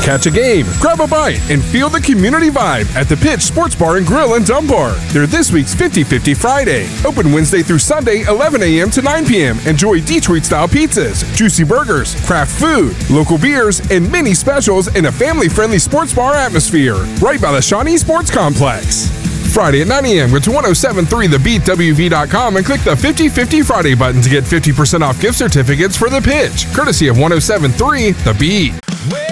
Catch a game, grab a bite, and feel the community vibe at the Pitch Sports Bar and Grill in Dunbar. They're this week's 50-50 Friday. Open Wednesday through Sunday, 11 a.m. to 9 p.m. Enjoy Detroit-style pizzas, juicy burgers, craft food, local beers, and many specials in a family-friendly sports bar atmosphere right by the Shawnee Sports Complex. Friday at 9 a.m. Go to 1073thebeatwv.com and click the 50-50 Friday button to get 50% off gift certificates for The Pitch, courtesy of 1073 The Beat.